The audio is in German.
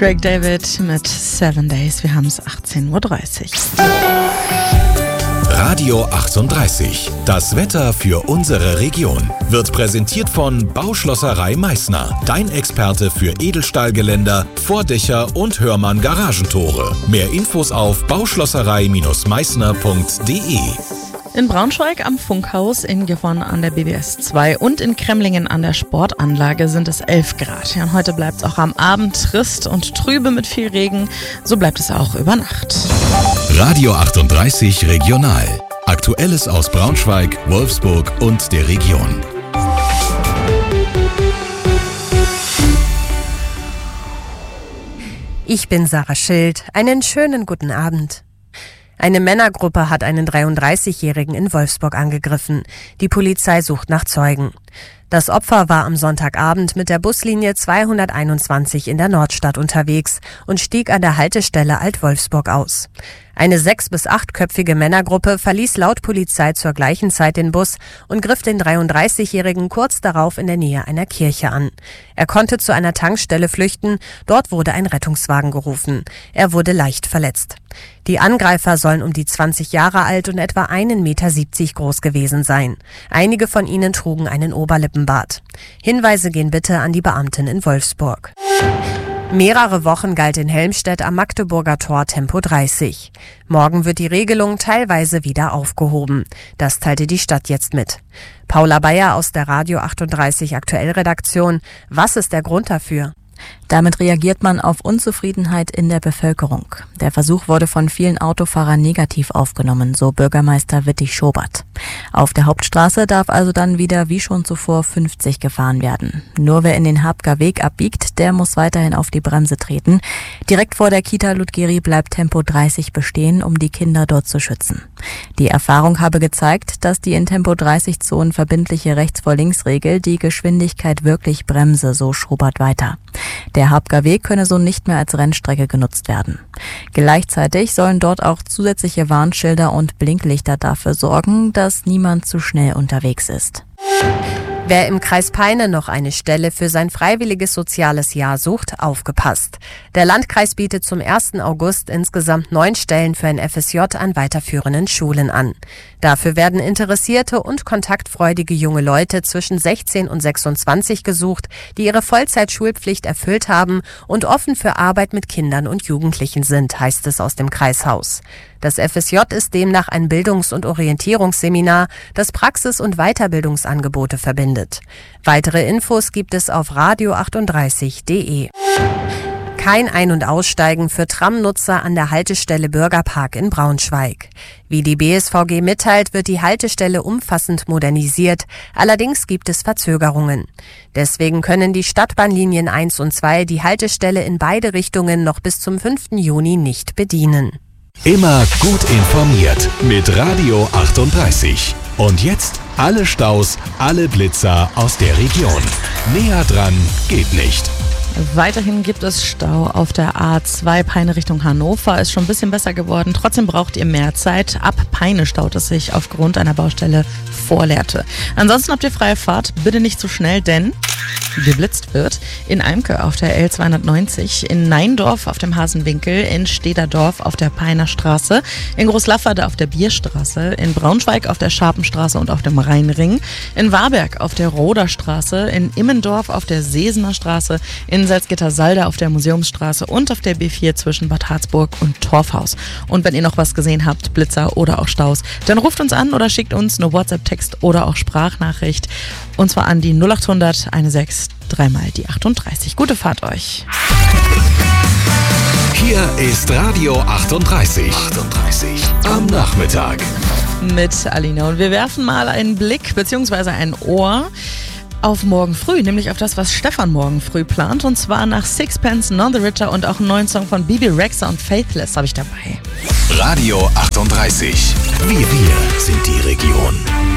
Craig David mit 7 Days. Wir haben es 18.30 Uhr. Radio 38. Das Wetter für unsere Region wird präsentiert von Bauschlosserei Meißner. Dein Experte für Edelstahlgeländer, Vordächer und Hörmann Garagentore. Mehr Infos auf bauschlosserei-meißner.de. In Braunschweig am Funkhaus, in Gifhorn an der BBS 2 und in Kremlingen an der Sportanlage sind es 11 Grad. Ja, und heute bleibt es auch am Abend trist und trübe mit viel Regen. So bleibt es auch über Nacht. Radio 38 Regional. Aktuelles aus Braunschweig, Wolfsburg und der Region. Ich bin Sarah Schild. Einen schönen guten Abend. Eine Männergruppe hat einen 33-Jährigen in Wolfsburg angegriffen. Die Polizei sucht nach Zeugen. Das Opfer war am Sonntagabend mit der Buslinie 221 in der Nordstadt unterwegs und stieg an der Haltestelle Alt-Wolfsburg aus. Eine 6- bis 8-köpfige Männergruppe verließ laut Polizei zur gleichen Zeit den Bus und griff den 33-Jährigen kurz darauf in der Nähe einer Kirche an. Er konnte zu einer Tankstelle flüchten, dort wurde ein Rettungswagen gerufen. Er wurde leicht verletzt. Die Angreifer sollen um die 20 Jahre alt und etwa 1,70 Meter groß gewesen sein. Einige von ihnen trugen einen Oberlippenbart. Hinweise gehen bitte an die Beamtin in Wolfsburg. Mehrere Wochen galt in Helmstedt am Magdeburger Tor Tempo 30. Morgen wird die Regelung teilweise wieder aufgehoben. Das teilte die Stadt jetzt mit. Paula Bayer aus der Radio 38 Aktuell-Redaktion. Was ist der Grund dafür? Damit reagiert man auf Unzufriedenheit in der Bevölkerung. Der Versuch wurde von vielen Autofahrern negativ aufgenommen, so Bürgermeister Wittig-Schobert. Auf der Hauptstraße darf also dann wieder wie schon zuvor 50 gefahren werden. Nur wer in den Habger Weg abbiegt, der muss weiterhin auf die Bremse treten. Direkt vor der Kita Ludgeri bleibt Tempo 30 bestehen, um die Kinder dort zu schützen. Die Erfahrung habe gezeigt, dass die in Tempo 30-Zonen verbindliche Rechts-vor-Links-Regel die Geschwindigkeit wirklich bremse, so Schobert weiter. Der Habger Weg könne so nicht mehr als Rennstrecke genutzt werden. Gleichzeitig sollen dort auch zusätzliche Warnschilder und Blinklichter dafür sorgen, dass niemand zu schnell unterwegs ist. Wer im Kreis Peine noch eine Stelle für sein freiwilliges soziales Jahr sucht, aufgepasst. Der Landkreis bietet zum 1. August insgesamt 9 Stellen für ein FSJ an weiterführenden Schulen an. Dafür werden interessierte und kontaktfreudige junge Leute zwischen 16 und 26 gesucht, die ihre Vollzeitschulpflicht erfüllt haben und offen für Arbeit mit Kindern und Jugendlichen sind, heißt es aus dem Kreishaus. Das FSJ ist demnach ein Bildungs- und Orientierungsseminar, das Praxis- und Weiterbildungsangebote verbindet. Weitere Infos gibt es auf radio38.de. Kein Ein- und Aussteigen für Tramnutzer an der Haltestelle Bürgerpark in Braunschweig. Wie die BSVG mitteilt, wird die Haltestelle umfassend modernisiert. Allerdings gibt es Verzögerungen. Deswegen können die Stadtbahnlinien 1 und 2 die Haltestelle in beide Richtungen noch bis zum 5. Juni nicht bedienen. Immer gut informiert mit Radio 38. Und jetzt alle Staus, alle Blitzer aus der Region. Näher dran geht nicht. Weiterhin gibt es Stau auf der A2 Peine Richtung Hannover. Ist schon ein bisschen besser geworden. Trotzdem braucht ihr mehr Zeit. Ab Peine staut es sich aufgrund einer Baustelle vor Lehrte. Ansonsten habt ihr freie Fahrt. Bitte nicht zu schnell, denn geblitzt wird. In Eimke auf der L290, in Neindorf auf dem Hasenwinkel, in Stederdorf auf der Peiner Straße, in Großlafferde auf der Bierstraße, in Braunschweig auf der Scharpenstraße und auf dem Rheinring, in Warberg auf der Roder Straße, in Immendorf auf der Sesener Straße, in Salzgitter-Salda auf der Museumsstraße und auf der B4 zwischen Bad Harzburg und Torfhaus. Und wenn ihr noch was gesehen habt, Blitzer oder auch Staus, dann ruft uns an oder schickt uns eine WhatsApp-Text oder auch Sprachnachricht. Und zwar an die 0800 16 3 mal die 38. Gute Fahrt euch. Hier ist Radio 38. Am Nachmittag. Mit Alina. Und wir werfen mal einen Blick bzw. ein Ohr auf morgen früh, nämlich auf das, was Stefan morgen früh plant. Und zwar nach Sixpence, None the Richer und auch einen neuen Song von Bibi Rexha und Faithless habe ich dabei. Radio 38. Wir sind die Region.